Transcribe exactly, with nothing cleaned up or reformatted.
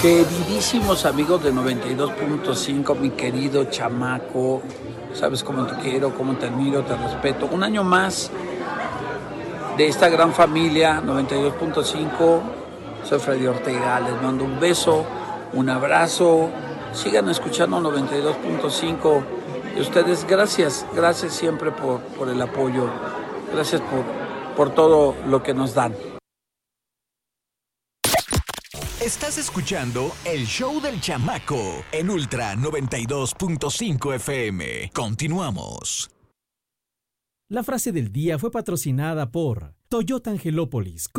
Queridísimos amigos de noventa y dos punto cinco, mi querido chamaco, sabes cómo te quiero, cómo te admiro, te respeto. Un año más de esta gran familia noventa y dos punto cinco. Soy Freddy Ortega, les mando un beso, un abrazo. Sigan escuchando noventa y dos punto cinco. Y ustedes, gracias, gracias siempre por, por el apoyo. Gracias por, por todo lo que nos dan. Estás escuchando el show del chamaco en Ultra noventa y dos punto cinco F M. Continuamos. La frase del día fue patrocinada por Toyota Angelópolis.